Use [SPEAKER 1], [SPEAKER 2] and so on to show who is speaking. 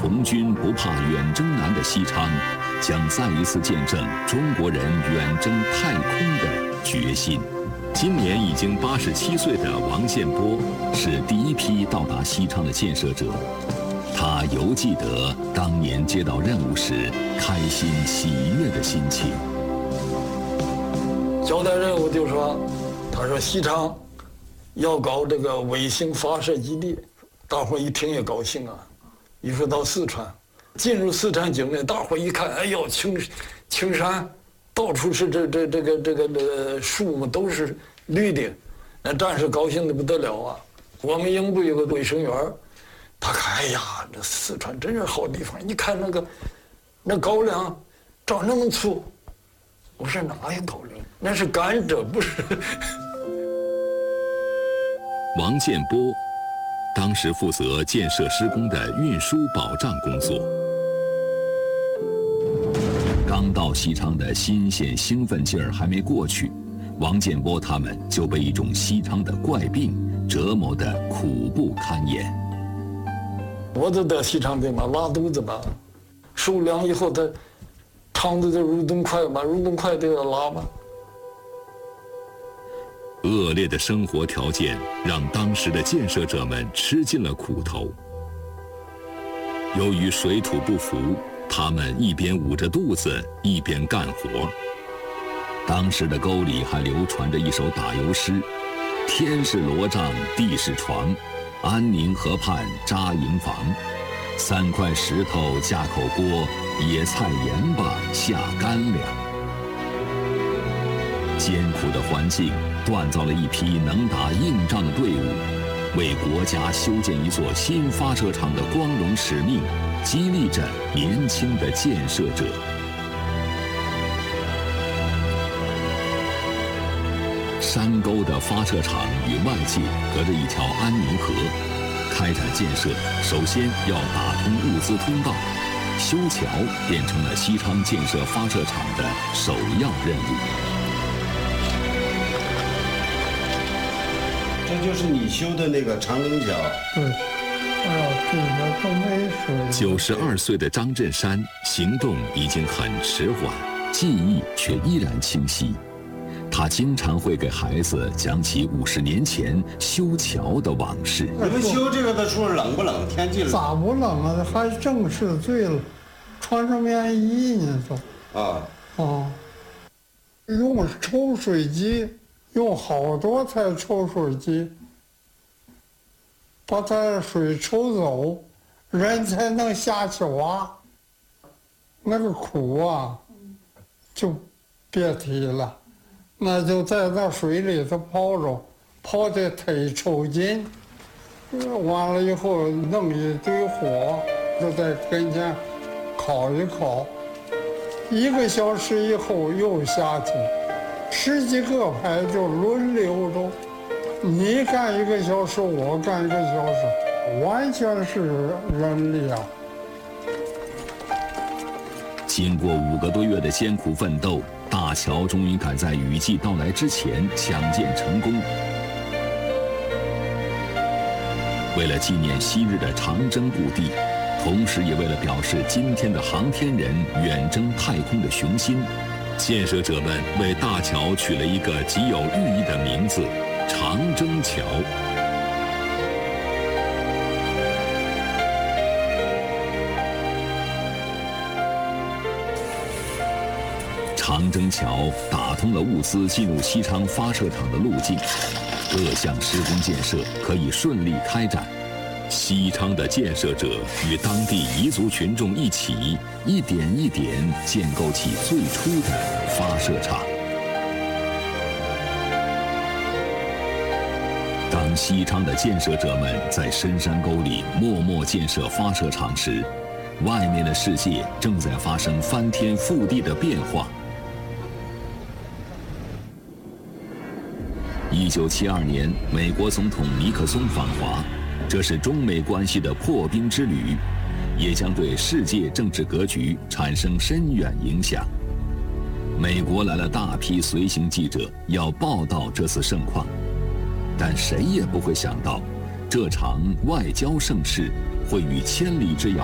[SPEAKER 1] 从军不怕远征难的西昌，将再一次见证中国人远征太空的决心。今年已经87岁的王建波是第一批到达西昌的建设者。他犹记得当年接到任务时开心喜悦的心情。
[SPEAKER 2] 交代任务就说，他说西昌要搞这个卫星发射基地，大伙一听也高兴啊。一说到四川，进入四川境内，大伙一看，哎呦，青山，到处是这个树木都是绿的，那战士高兴的不得了啊。我们营部有个卫生员，他看，哎呀，这四川真是好地方，你看那高粱长那么粗。我说哪有高粱？那是甘蔗，不是。
[SPEAKER 1] 王建波当时负责建设施工的运输保障工作。刚到西昌的新鲜兴奋劲儿还没过去，王建波他们就被一种西昌的怪病折磨得苦不堪言。
[SPEAKER 2] 我都得西昌病嘛，拉肚子嘛，受凉以后他肠子就蠕动快嘛，蠕动快就要拉嘛。
[SPEAKER 1] 恶劣的生活条件让当时的建设者们吃尽了苦头。由于水土不服，他们一边捂着肚子一边干活。当时的沟里还流传着一首打油诗：天是罗帐地是床，安宁河畔扎营房，3块石头架口锅，野菜盐巴下干粮。艰苦的环境锻造了一批能打硬仗的队伍，为国家修建一座新发射场的光荣使命激励着年轻的建设者。山沟的发射场与外界隔着一条安宁河，开展建设首先要打通物资通道，修桥变成了西昌建设发射场的首要任务。
[SPEAKER 3] 这就是你修的那个长征桥。
[SPEAKER 4] 对，哎呀，这个都没水。
[SPEAKER 1] 92岁的张振山行动已经很迟缓，记忆却依然清晰。他经常会给孩子讲起50年前修桥的往事。
[SPEAKER 3] 你们修这个的时候冷不冷？天气冷？
[SPEAKER 4] 咋不冷啊？还正是醉了，穿上棉衣呢都。啊，用抽水机。用好多台抽水机，把它水抽走，人才能下去挖。那个苦啊，就别提了，那就在那水里头泡着，泡的忒抽筋，完了以后弄一堆火，就在跟前烤一烤，1个小时以后又下去。10几个排就轮流着，你干1个小时，我干1个小时，完全是人力啊。
[SPEAKER 1] 经过5个多月的艰苦奋斗，大桥终于赶在雨季到来之前抢建成功。为了纪念昔日的长征故地，同时也为了表示今天的航天人远征太空的雄心，建设者们为大桥取了一个极有寓意的名字——长征桥。长征桥打通了物资进入西昌发射场的路径，各项施工建设可以顺利开展。西昌的建设者与当地彝族群众一起，一点一点建构起最初的发射场。当西昌的建设者们在深山沟里默默建设发射场时，外面的世界正在发生翻天覆地的变化。1972年，美国总统尼克松访华，这是中美关系的破冰之旅，也将对世界政治格局产生深远影响。美国来了大批随行记者，要报道这次盛况，但谁也不会想到，这场外交盛事会与千里之遥